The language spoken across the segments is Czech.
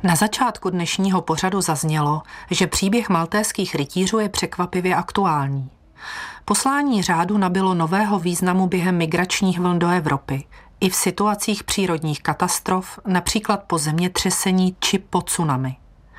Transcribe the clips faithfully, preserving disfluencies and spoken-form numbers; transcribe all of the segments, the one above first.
Na začátku dnešního pořadu zaznělo, že příběh maltéských rytířů je překvapivě aktuální. Poslání řádu nabylo nového významu během migračních vln do Evropy, i v situacích přírodních katastrof, například po zemětřesení či po tsunami.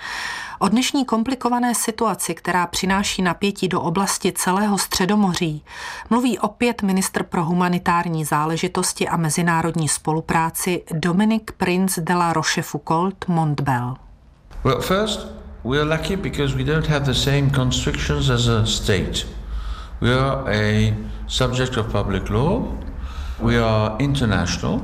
O dnešní komplikované situaci, která přináší napětí do oblasti celého Středomoří, mluví opět ministr pro humanitární záležitosti a mezinárodní spolupráci Dominique Prince de la Rochefoucauld-Montbel. Well, first, we are lucky because we don't have the same constrictions as a state. We are a subject of public law. We are international.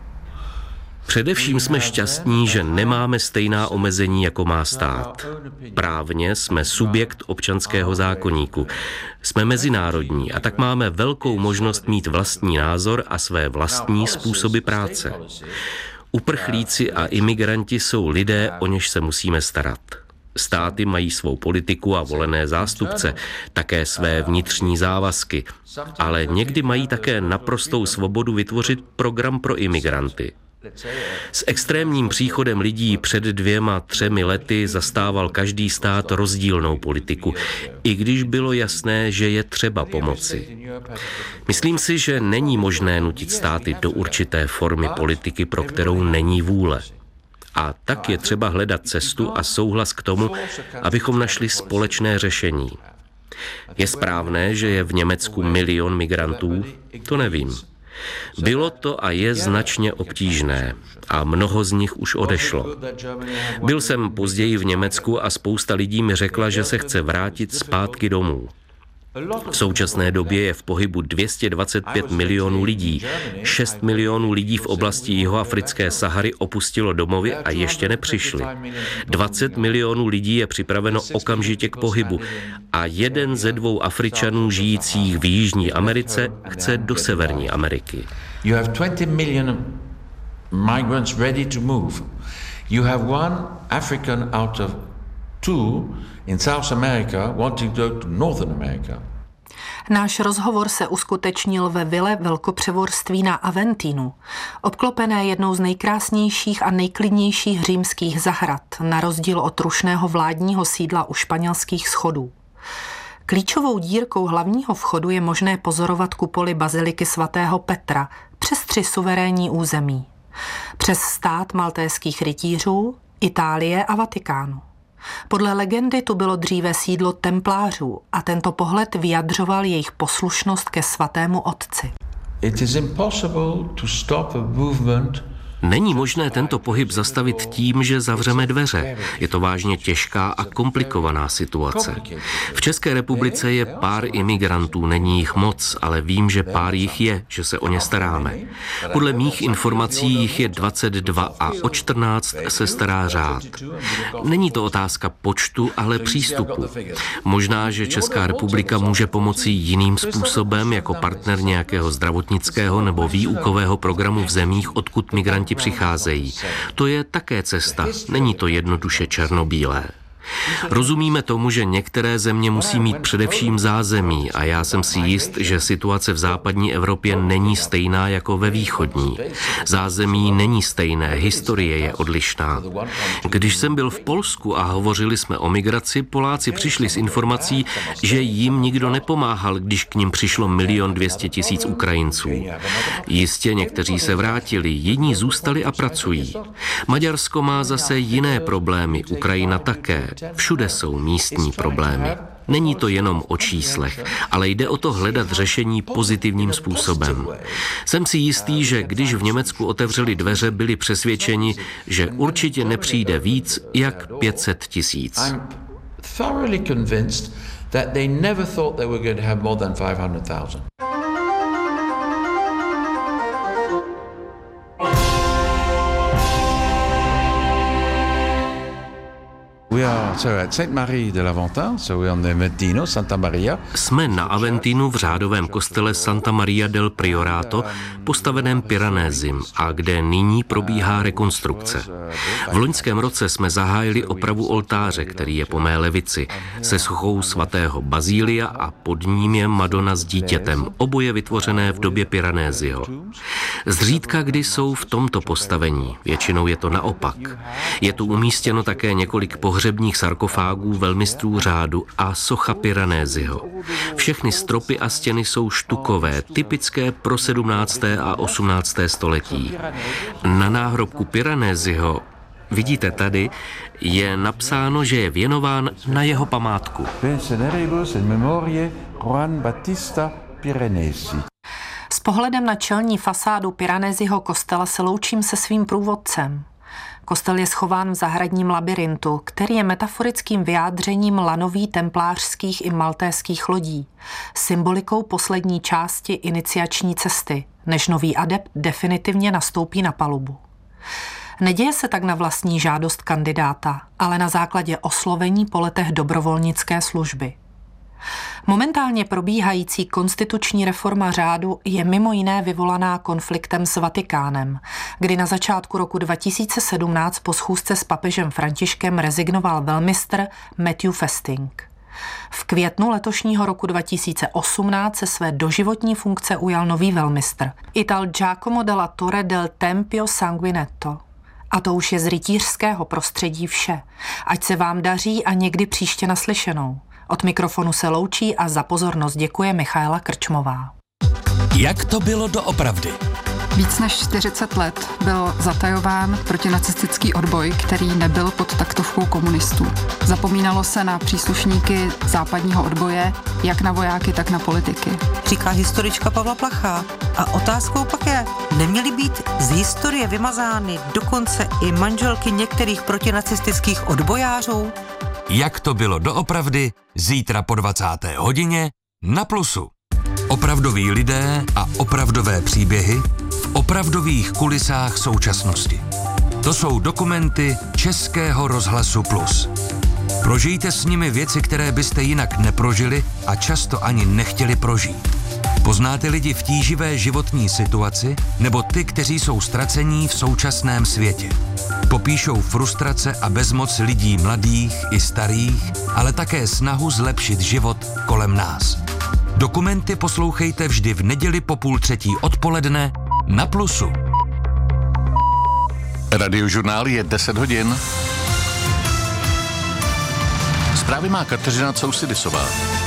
Především jsme šťastní, že nemáme stejná omezení, jako má stát. Právně jsme subjekt občanského zákoníku. Jsme mezinárodní a tak máme velkou možnost mít vlastní názor a své vlastní způsoby práce. Uprchlíci a imigranti jsou lidé, o něž se musíme starat. Státy mají svou politiku a volené zástupce, také své vnitřní závazky, ale někdy mají také naprostou svobodu vytvořit program pro imigranty. S extrémním příchodem lidí před dvěma, třemi lety zastával každý stát rozdílnou politiku, i když bylo jasné, že je třeba pomoci. Myslím si, že není možné nutit státy do určité formy politiky, pro kterou není vůle. A tak je třeba hledat cestu a souhlas k tomu, abychom našli společné řešení. Je správné, že je v Německu milion migrantů? To nevím. Bylo to a je značně obtížné a mnoho z nich už odešlo. Byl jsem později v Německu a spousta lidí mi řekla, že se chce vrátit zpátky domů. V současné době je v pohybu dvě stě dvacet pět milionů lidí. šest milionů lidí v oblasti jihoafrické Sahary opustilo domovy a ještě nepřišli. dvacet milionů lidí je připraveno okamžitě k pohybu a jeden ze dvou Afričanů žijících v Jižní Americe chce do Severní Ameriky. You have twenty million migrants ready to move. You have one African out of two in South America wanting to go to Northern America. Náš rozhovor se uskutečnil ve vile velkopřevorství na Aventínu, obklopené jednou z nejkrásnějších a nejklidnějších římských zahrad, na rozdíl od rušného vládního sídla u španělských schodů. Klíčovou dírkou hlavního vchodu je možné pozorovat kupoli baziliky svatého Petra přes tři suverénní území. Přes stát maltéských rytířů, Itálie a Vatikánu. Podle legendy tu bylo dříve sídlo templářů a tento pohled vyjadřoval jejich poslušnost ke svatému otci. It is impossible to stop a movement. Není možné tento pohyb zastavit tím, že zavřeme dveře. Je to vážně těžká a komplikovaná situace. V České republice je pár imigrantů, není jich moc, ale vím, že pár jich je, že se o ně staráme. Podle mých informací jich je dvacet dva a o čtrnáct se stará řád. Není to otázka počtu, ale přístupu. Možná, že Česká republika může pomoci jiným způsobem, jako partner nějakého zdravotnického nebo výukového programu v zemích, odkud migranti přicházejí. To je také cesta, není to jednoduše černobílé. Rozumíme tomu, že některé země musí mít především zázemí a já jsem si jist, že situace v západní Evropě není stejná jako ve východní. Zázemí není stejné, historie je odlišná. Když jsem byl v Polsku a hovořili jsme o migraci, Poláci přišli s informací, že jim nikdo nepomáhal, když k nim přišlo milion dvě stě tisíc Ukrajinců. Jistě někteří se vrátili, jiní zůstali a pracují. Maďarsko má zase jiné problémy, Ukrajina také. Všude jsou místní problémy. Není to jenom o číslech, ale jde o to hledat řešení pozitivním způsobem. Jsem si jistý, že když v Německu otevřeli dveře, byli přesvědčeni, že určitě nepřijde víc jak pět set tisíc. We are Jsme na Aventinu v řádovém kostele Santa Maria del Priorato, postaveném Piranezim a kde nyní probíhá rekonstrukce. V loňském roce jsme zahájili opravu oltáře, který je po mé levici, se sochou svatého Bazília a pod ním je Madonna s dítětem, oboje vytvořené v době Piranéziho. Zřídka kdy jsou v tomto postavení, většinou je to naopak. Je tu umístěno také několik pohřebních sarkofágů velmistrů řádu a socha Piranéziho. Všechny stropy a stěny jsou štukové, typické pro sedmnácté a osmnácté století. Na náhrobku Piranéziho, vidíte tady, je napsáno, že je věnován na jeho památku. S pohledem na čelní fasádu Piranéziho kostela se loučím se svým průvodcem. Kostel je schován v zahradním labyrintu, který je metaforickým vyjádřením lanoví templářských i maltéských lodí, symbolikou poslední části iniciační cesty, než nový adept definitivně nastoupí na palubu. Neděje se tak na vlastní žádost kandidáta, ale na základě oslovení po letech dobrovolnické služby. Momentálně probíhající konstituční reforma řádu je mimo jiné vyvolaná konfliktem s Vatikánem, kdy na začátku roku dva tisíce sedmnáct po schůzce s papežem Františkem rezignoval velmistr Matthew Festing. V květnu letošního roku dva tisíce osmnáct se své doživotní funkce ujal nový velmistr, Ital Giacomo della Torre del Tempio Sanguinetto. A to už je z rytířského prostředí vše. Ať se vám daří a někdy příště naslyšenou. Od mikrofonu se loučí a za pozornost děkuje Michaela Krčmová. Jak to bylo doopravdy? Víc než čtyřicet let byl zatajován protinacistický odboj, který nebyl pod taktovkou komunistů. Zapomínalo se na příslušníky západního odboje, jak na vojáky, tak na politiky. Říká historička Pavla Plachá. A otázkou pak je, neměly být z historie vymazány dokonce i manželky některých protinacistických odbojářů? Jak to bylo doopravdy, zítra po dvacáté hodině na Plusu. Opravdoví lidé a opravdové příběhy v opravdových kulisách současnosti. To jsou dokumenty Českého rozhlasu Plus. Prožijte s nimi věci, které byste jinak neprožili a často ani nechtěli prožít. Poznáte lidi v tíživé životní situaci nebo ty, kteří jsou ztracení v současném světě. Popíšou frustrace a bezmoc lidí mladých i starých, ale také snahu zlepšit život kolem nás. Dokumenty poslouchejte vždy v neděli po půl třetí odpoledne na Plusu. Radiožurnál je deset hodin. Zprávy má Kateřina Cousidisová.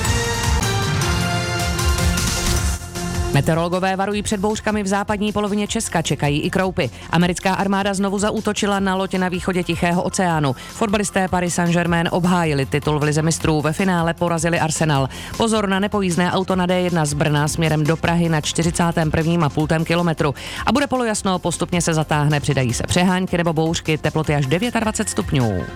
Meteorologové varují před bouřkami v západní polovině Česka, čekají i kroupy. Americká armáda znovu zaútočila na loď na východě Tichého oceánu. Fotbalisté Paris Saint-Germain obhájili titul v lize mistrů, ve finále porazili Arsenal. Pozor na nepojízdné auto na D jedna z Brna směrem do Prahy na čtyřicátém prvním a půl kilometru. A bude polojasno, postupně se zatáhne, přidají se přehánky nebo bouřky, teploty až dvacet devět stupňů.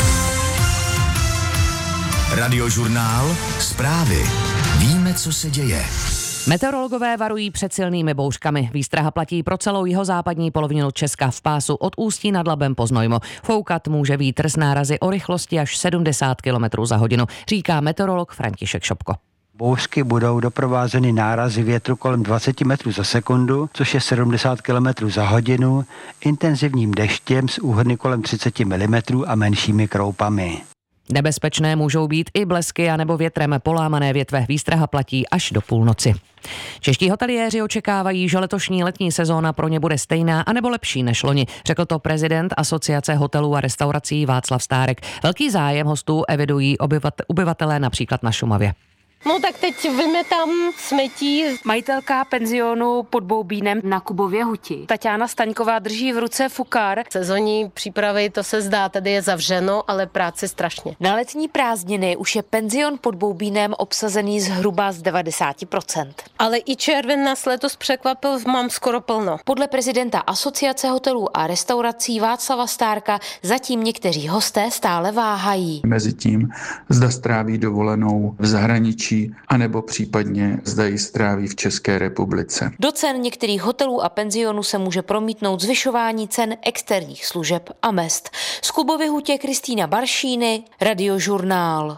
Radiožurnál, zprávy. Víme, co se děje. Meteorologové varují před silnými bouřkami. Výstraha platí pro celou jihozápadní polovinu Česka v pásu od Ústí nad Labem po Znojmo. Foukat může vítr s nárazy o rychlosti až sedmdesát kilometrů za hodinu, říká meteorolog František Šopko. Bouřky budou doprovázeny nárazy větru kolem dvacet metrů za sekundu, což je sedmdesát kilometrů za hodinu, intenzivním deštěm s úhrny kolem třicet milimetrů a menšími kroupami. Nebezpečné můžou být i blesky anebo větrem polámané větve. Výstraha platí až do půlnoci. Čeští hoteliéři očekávají, že letošní letní sezóna pro ně bude stejná anebo lepší než loni, řekl to prezident Asociace hotelů a restaurací Václav Stárek. Velký zájem hostů evidují obyvatelé například na Šumavě. No tak teď vymetám smetí. Majitelka penzionu pod Boubínem na Kubově huti. Tatiana Staňková drží v ruce fukár. Sezonní přípravy, to se zdá, tady je zavřeno, ale práce strašně. Na letní prázdniny už je penzion pod Boubínem obsazený zhruba z devadesát procent. Ale i červen nás letos překvapil, mám skoro plno. Podle prezidenta Asociace hotelů a restaurací Václava Stárka zatím někteří hosté stále váhají. Mezitím zda stráví dovolenou v zahraničí zahraničí, anebo případně zda ji stráví v České republice. Do cen některých hotelů a penzionů se může promítnout zvyšování cen externích služeb a mezd. Z Kubovy hutě Kristýna Baršíny, Radiožurnál.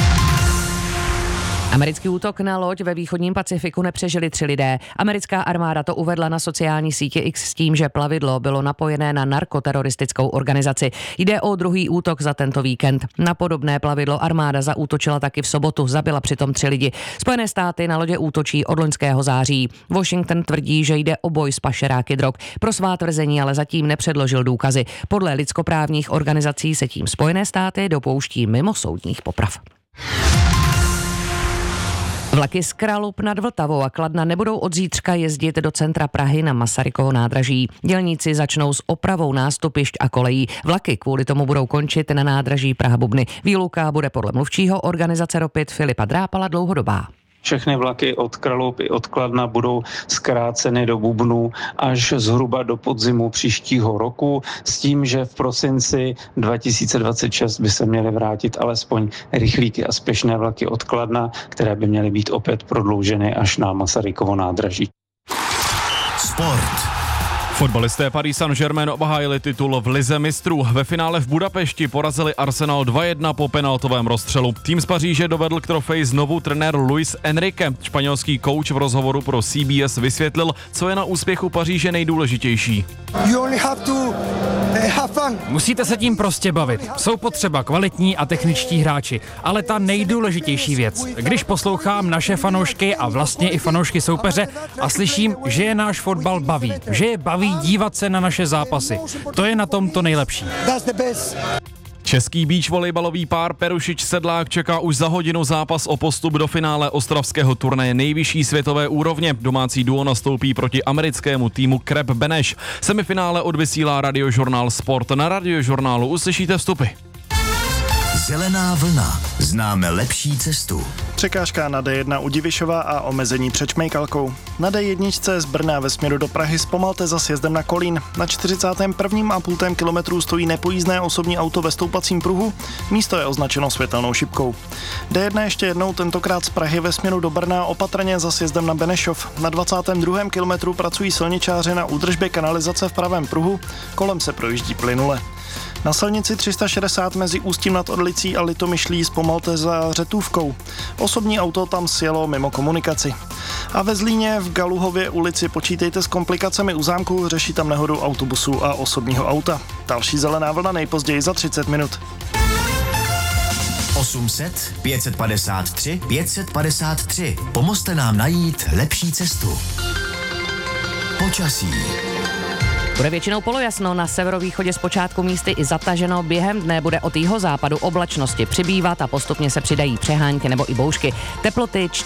Americký útok na loď ve východním Pacifiku nepřežili tři lidé. Americká armáda to uvedla na sociální síti X s tím, že plavidlo bylo napojené na narkoteroristickou organizaci. Jde o druhý útok za tento víkend. Na podobné plavidlo armáda zaútočila taky v sobotu, zabila přitom tři lidi. Spojené státy na lodě útočí od loňského září. Washington tvrdí, že jde o boj s pašeráky drog. Pro svá tvrzení ale zatím nepředložil důkazy. Podle lidskoprávních organizací se tím Spojené státy dopouští mimosoudních poprav. Vlaky z Kralup nad Vltavou a Kladna nebudou od zítřka jezdit do centra Prahy na Masarykovo nádraží. Dělníci začnou s opravou nástupišť a kolejí. Vlaky kvůli tomu budou končit na nádraží Praha-Bubny. Výluka bude podle mluvčího organizace Ropit Filipa Drápala dlouhodobá. Všechny vlaky od Kralup i od Kladna budou zkráceny do Bubnu až zhruba do podzimu příštího roku s tím, že v prosinci dva tisíce dvacet šest by se měly vrátit alespoň rychlíky a spěšné vlaky od Kladna, které by měly být opět prodlouženy až na Masarykovo nádraží. Sport. Fotbalisté Paris Saint-Germain obhájili titul v Lize mistrů. Ve finále v Budapešti porazili Arsenal dva jedna po penaltovém rozstřelu. Tým z Paříže dovedl k trofeji znovu trenér Luis Enrique. Španělský kouč v rozhovoru pro C B S vysvětlil, co je na úspěchu Paříže nejdůležitější. Musíte se tím prostě bavit. Jsou potřeba kvalitní a techničtí hráči, ale ta nejdůležitější věc. Když poslouchám naše fanoušky a vlastně i fanoušky soupeře a slyším, že je náš fotbal baví, že je baví dívat se na naše zápasy. To je na tom to nejlepší. Český beach volejbalový pár Perušič Sedlák čeká už za hodinu zápas o postup do finále ostravského turnaje nejvyšší světové úrovně. Domácí duo nastoupí proti americkému týmu Kreb Beneš. Semifinále odvysílá Radiožurnál Sport. Na Radiožurnálu uslyšíte vstupy. Zelená vlna. Známe lepší cestu. Překážka na D jedna u Divišova a omezení před Šmejkalkou. Na D jedna z Brna ve směru do Prahy zpomalte za sjezdem na Kolín. Na čtyřicátém prvním a půl kilometru stojí nepojízdné osobní auto ve stoupacím pruhu. Místo je označeno světelnou šipkou. D jedna ještě jednou, tentokrát z Prahy ve směru do Brna opatrně za sjezdem na Benešov. Na dvacátém druhém kilometru pracují silničáři na údržbě kanalizace v pravém pruhu. Kolem se projíždí plynule. Na silnici tři sta šedesát mezi Ústím nad Orlicí a Litomyšlí zpomalte za Řetůvkou. Osobní auto tam sjelo mimo komunikaci. A ve Zlíně v Galuhově ulici počítejte s komplikacemi u zámku, řeší tam nehodu autobusu a osobního auta. Další zelená vlna nejpozději za třicet minut. osm set pět set padesát tři pět set padesát tři. Pomozte nám najít lepší cestu. Počasí. Bude většinou polojasno, na severovýchodě zpočátku místy i zataženo, během dne bude od jihozápadu oblačnosti přibývat a postupně se přidají přehánky nebo i bouřky. Teploty